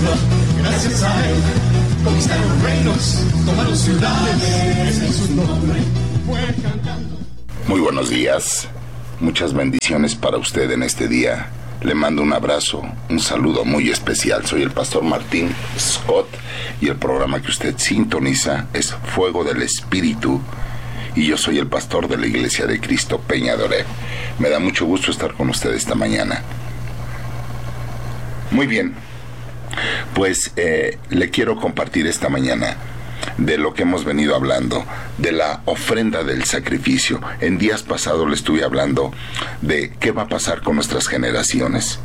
Gracias a él conquistaron reinos, tomaron ciudades, en su nombre fue cantando. Muy buenos días, muchas bendiciones para usted en este día. Le mando un abrazo, un saludo muy especial. Soy el pastor Martín Scott y el programa que usted sintoniza es Fuego del Espíritu y yo soy el pastor de la Iglesia de Cristo Peña de Oreb. Me da mucho gusto estar con usted esta mañana. Muy bien, pues le quiero compartir esta mañana de lo que hemos venido hablando, de la ofrenda del sacrificio. En días pasados le estuve hablando de qué va a pasar con nuestras generaciones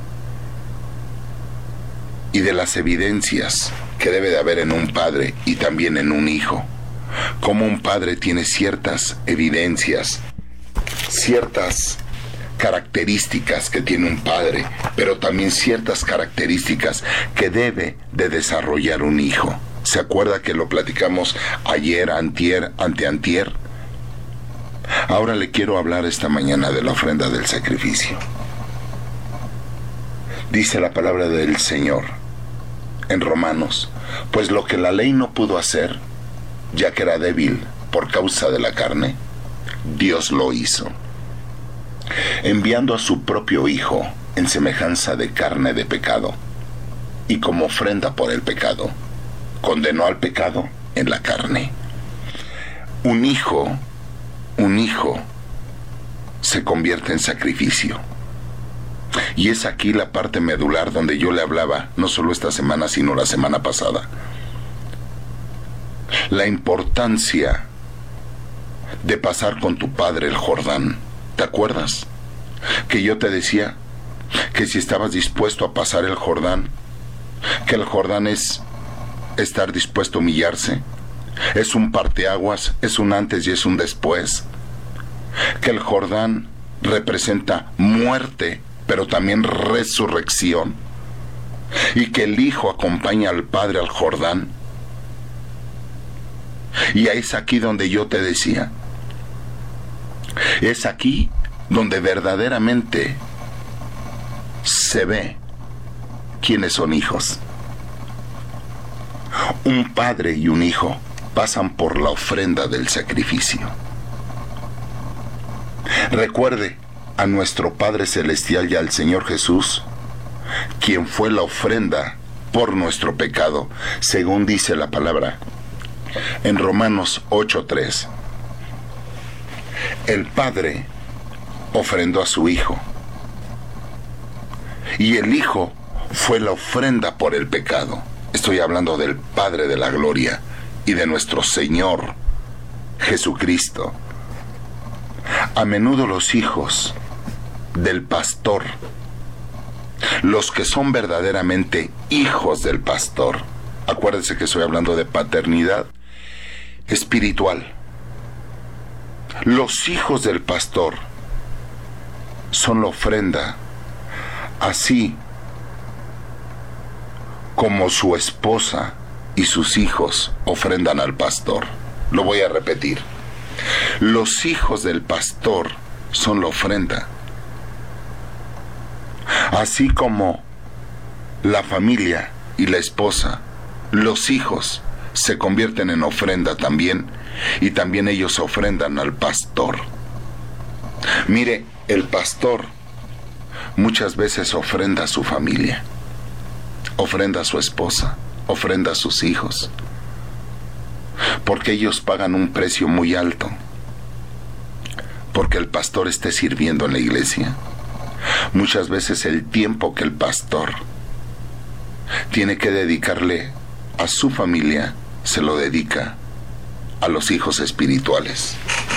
y de las evidencias que debe de haber en un padre y también en un hijo. Cómo un padre tiene ciertas evidencias, ciertas características que tiene un padre, pero también ciertas características que debe de desarrollar un hijo. ¿Se acuerda que lo platicamos ayer, antier, anteantier? Ahora le quiero hablar esta mañana de la ofrenda del sacrificio. Dice la palabra del Señor en Romanos, pues lo que la ley no pudo hacer, ya que era débil por causa de la carne, Dios lo hizo, enviando a su propio Hijo en semejanza de carne de pecado, y como ofrenda por el pecado, condenó al pecado en la carne. Un hijo se convierte en sacrificio. Y es aquí la parte medular donde yo le hablaba, no solo esta semana, sino la semana pasada. La importancia de pasar con tu padre el Jordán. ¿Te acuerdas? Que yo te decía que si estabas dispuesto a pasar el Jordán, que el Jordán es estar dispuesto a humillarse, es un parteaguas, es un antes y es un después, que el Jordán representa muerte, pero también resurrección, y que el Hijo acompaña al Padre al Jordán. Y es aquí donde yo te decía, es aquí donde verdaderamente se ve quiénes son hijos. Un padre y un hijo pasan por la ofrenda del sacrificio. Recuerde a nuestro Padre Celestial y al Señor Jesús, quien fue la ofrenda por nuestro pecado, según dice la palabra en Romanos 8:3. El Padre ofrendó a su Hijo, y el Hijo fue la ofrenda por el pecado. Estoy hablando del Padre de la Gloria y de nuestro Señor Jesucristo. A menudo los hijos del pastor, los que son verdaderamente hijos del pastor, acuérdense que estoy hablando de paternidad espiritual. Los hijos del pastor son la ofrenda, así como su esposa y sus hijos ofrendan al pastor. Lo voy a repetir. Los hijos del pastor son la ofrenda. Así como la familia y la esposa, los hijos se convierten en ofrenda también, y también ellos ofrendan al pastor. Mire, el pastor muchas veces ofrenda a su familia, ofrenda a su esposa, ofrenda a sus hijos, porque ellos pagan un precio muy alto, porque el pastor esté sirviendo en la iglesia. Muchas veces el tiempo que el pastor tiene que dedicarle a su familia, se lo dedica a los hijos espirituales.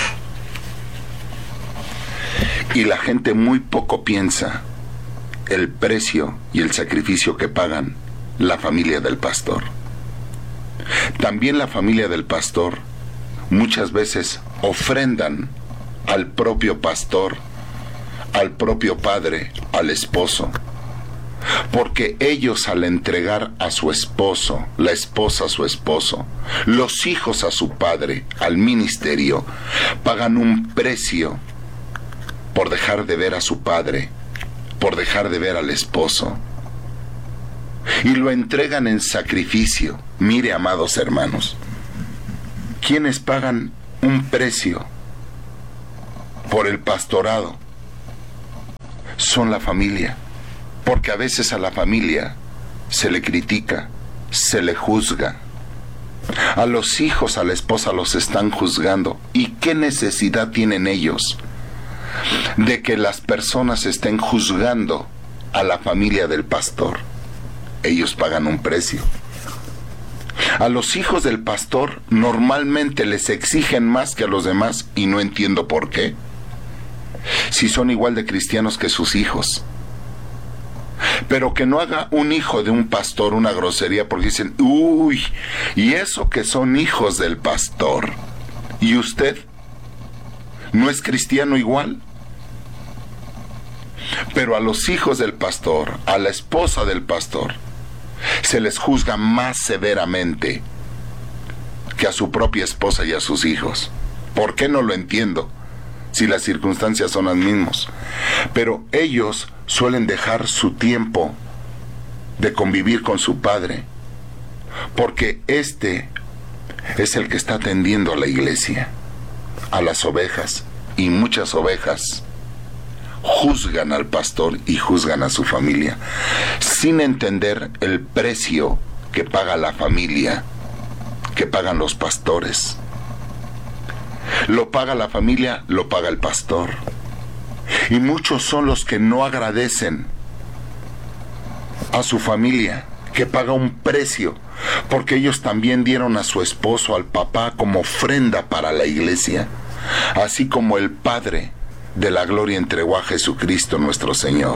Y la gente muy poco piensa el precio y el sacrificio que pagan la familia del pastor. También la familia del pastor muchas veces ofrendan al propio pastor, al propio padre, al esposo, porque ellos al entregar a su esposo, la esposa a su esposo, los hijos a su padre, al ministerio, pagan un precio por dejar de ver a su padre, por dejar de ver al esposo. y lo entregan en sacrificio. Mire, amados hermanos, quienes pagan un precio por el pastorado son la familia, porque a veces a la familia se le critica, se le juzga. A los hijos, a la esposa los están juzgando. ¿Y qué necesidad tienen ellos de que las personas estén juzgando a la familia del pastor? Ellos pagan un precio. A los hijos del pastor normalmente les exigen más que a los demás y no entiendo por qué. Si son igual de cristianos que sus hijos. Pero que no haga un hijo de un pastor una grosería porque dicen, uy, y eso que son hijos del pastor. ¿Y usted no es cristiano igual? Pero a los hijos del pastor, a la esposa del pastor, se les juzga más severamente que a su propia esposa y a sus hijos. ¿Por qué? No lo entiendo, si las circunstancias son las mismas. Pero ellos suelen dejar su tiempo de convivir con su padre, porque este es el que está atendiendo a la iglesia, a las ovejas, y muchas ovejas juzgan al pastor y juzgan a su familia, sin entender el precio que paga la familia, que pagan los pastores. Lo paga la familia, lo paga el pastor. Y muchos son los que no agradecen a su familia, que paga un precio, porque ellos también dieron a su esposo, al papá, como ofrenda para la iglesia, así como el Padre de la gloria entregó a Jesucristo nuestro Señor.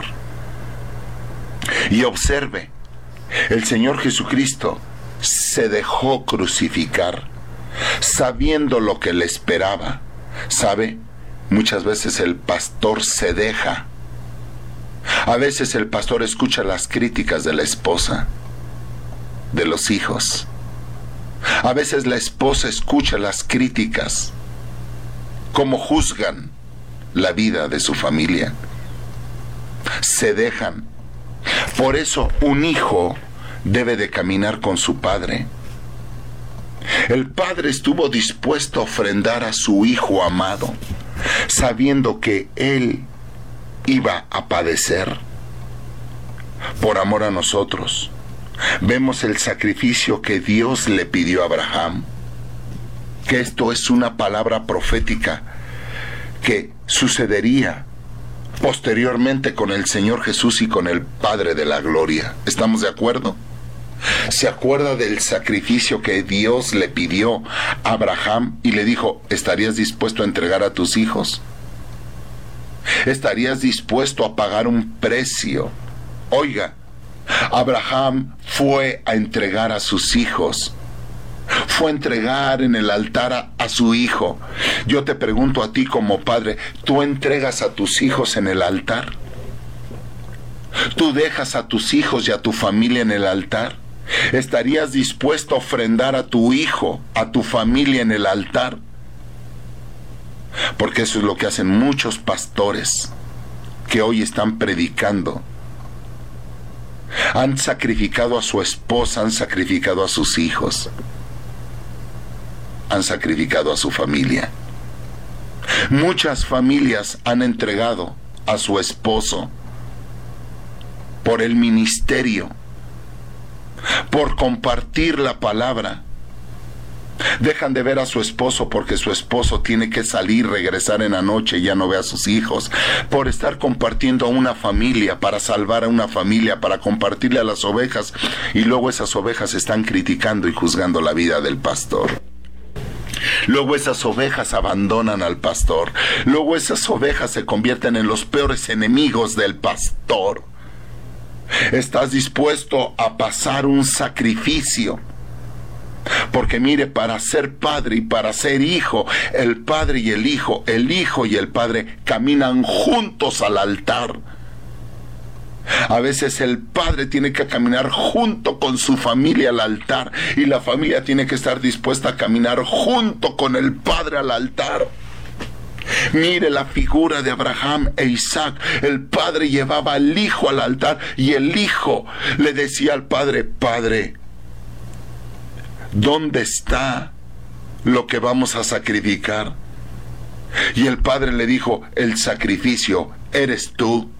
Y observe, el Señor Jesucristo se dejó crucificar, sabiendo lo que le esperaba. ¿Sabe? Muchas veces el pastor se deja. A veces el pastor escucha las críticas de la esposa, de los hijos. A veces la esposa escucha las críticas, cómo juzgan la vida de su familia. Se dejan. Por eso un hijo debe de caminar con su padre. El padre estuvo dispuesto a ofrendar a su hijo amado, sabiendo que él iba a padecer por amor a nosotros. Vemos el sacrificio que Dios le pidió a Abraham, que esto es una palabra profética que sucedería posteriormente con el Señor Jesús y con el Padre de la Gloria. ¿Estamos de acuerdo? ¿Se acuerda del sacrificio que Dios le pidió a Abraham y le dijo, ¿estarías dispuesto a entregar a tus hijos? ¿Estarías dispuesto a pagar un precio? Oiga, Abraham fue a entregar a sus hijos. Fue a entregar en el altar a su hijo. Yo te pregunto a ti como padre, ¿tú entregas a tus hijos en el altar? ¿Tú dejas a tus hijos y a tu familia en el altar? ¿Estarías dispuesto a ofrendar a tu hijo, a tu familia en el altar? Porque eso es lo que hacen muchos pastores que hoy están predicando. Han sacrificado a su esposa, han sacrificado a sus hijos, han sacrificado a su familia. Muchas familias han entregado a su esposo por el ministerio, por compartir la palabra. Dejan de ver a su esposo porque su esposo tiene que salir, regresar en la noche y ya no ve a sus hijos, por estar compartiendo a una familia, para salvar a una familia, para compartirle a las ovejas, y luego esas ovejas están criticando y juzgando la vida del pastor. Luego esas ovejas abandonan al pastor. Luego esas ovejas se convierten en los peores enemigos del pastor. ¿Estás dispuesto a pasar un sacrificio? Porque mire, para ser padre y para ser hijo, el padre y el hijo y el padre caminan juntos al altar. A veces el padre tiene que caminar junto con su familia al altar, y la familia tiene que estar dispuesta a caminar junto con el padre al altar. Mire la figura de Abraham e Isaac. El padre llevaba al hijo al altar y el hijo le decía al padre: Padre, ¿dónde está lo que vamos a sacrificar? Y el padre le dijo: el sacrificio eres tú.